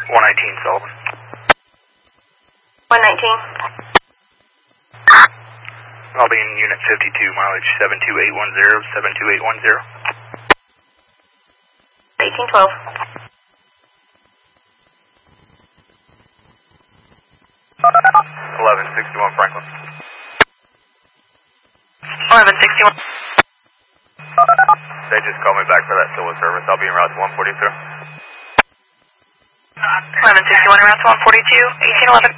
119 Sullivan. 119. I'll be in Unit 52, mileage 72810, 72810. 1812. 1161 Franklin. 1161. They just called me back for that SOA service. I'll be en route to 142. 1161 en route to 142, 1811.